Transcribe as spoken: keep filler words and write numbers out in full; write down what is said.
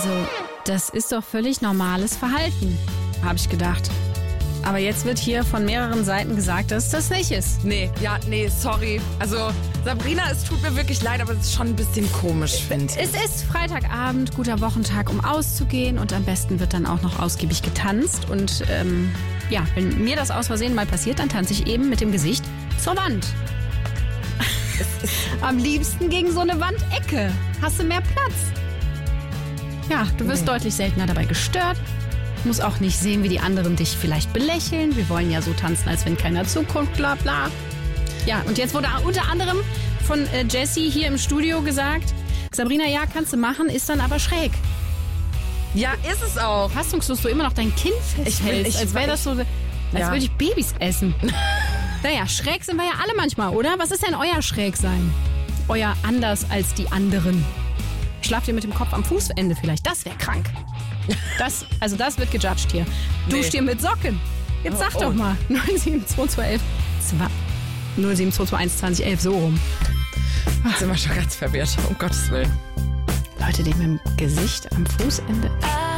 Also, das ist doch völlig normales Verhalten, habe ich gedacht. Aber jetzt wird hier von mehreren Seiten gesagt, dass das nicht ist. Nee, ja, nee, sorry. Also, Sabrina, es tut mir wirklich leid, aber es ist schon ein bisschen komisch, finde ich. Es ist Freitagabend, guter Wochentag, um auszugehen. Und am besten wird dann auch noch ausgiebig getanzt. Und ähm, ja, wenn mir das aus Versehen mal passiert, dann tanze ich eben mit dem Gesicht zur Wand. Am liebsten gegen so eine Wandecke. Hast du mehr Platz? Ja, du wirst nee. deutlich seltener dabei gestört. Muss auch nicht sehen, wie die anderen dich vielleicht belächeln. Wir wollen ja so tanzen, als wenn keiner zukommt, bla bla. Ja, und jetzt wurde unter anderem von äh, Jessie hier im Studio gesagt, Sabrina, ja, kannst du machen, ist dann aber schräg. Ja, ist es auch. Fassungslos, du immer noch dein Kinn festhältst, ich, ich, als wäre das so, als ja. würde ich Babys essen. Naja, schräg sind wir ja alle manchmal, oder? Was ist denn euer Schrägsein? Euer anders als die anderen. Schlaft ihr mit dem Kopf am Fußende vielleicht? Das wäre krank. Das, also das wird gejudged hier. Nee. Duscht ihr mit Socken? Jetzt sag oh, oh. doch mal. null sieben zwei zwei elf null sieben zwei zwei eins zwanzig elf so rum. Ach, sind wir schon ganz verwirrt, um Gottes Willen. Leute, die mit dem Gesicht am Fußende...